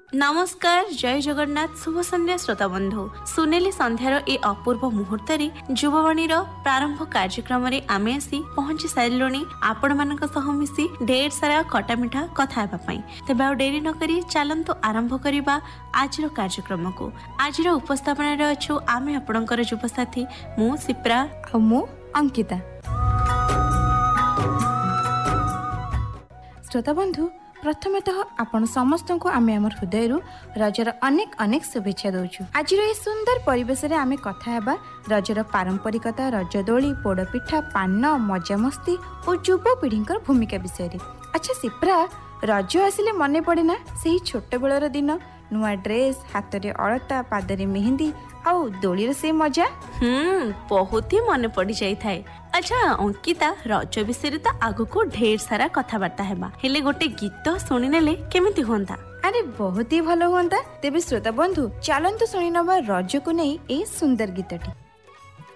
नमस्कार, जय जगन्नाथ, शुभ संध्या श्रोता बंधु। सुनेली संध्यार ए अपूर्व मुहूर्त युववाणी प्रारंभ कार्यक्रम आमे आसी पहुंची सारे आपण मानक सह मिसी ढेर सारा खटा मिठा कथा हेबापई। तेबे आ डेरी न करी चलंतु आरंभ करिबा आज कार्यक्रम को। आज उपस्थापन रे अछु आमे आपणकर युव साथी मु सिप्रा और मु अंकिता। श्रोता बंधु, प्रथमतः आपण समस्त को आमे हमर हृदय रजर अनेक अनेक शुभेच्छा दौचु। आज ये सुंदर परिवेश रे आमे कथा हेबा रजर पारंपरिकता, रजदोली, पोड़पिठा, पान, मजामस्ती और युवपीढ़ी भूमिका विषय रे। अच्छा सिप्रा, रज आसिले मने पड़े ना से छोट बेलर दिन, नुआ ड्रेस, हाथ रे अलता, पादरे मेहंदी आउ दोली से मजा। बहुत ही मन पड़ी जाई थाए। अच्छा अंकिता, रज विषय तो आगु को ढेर सारा कथबार्ता हेबा, हेले गोटे गीत सुनी नेले केमिति होंता? अरे बहुत ही भलो होंता। तेबे श्रोता बंधु, चलंतु सुनी नबा रज को नहीं ए सुंदर गीतटी।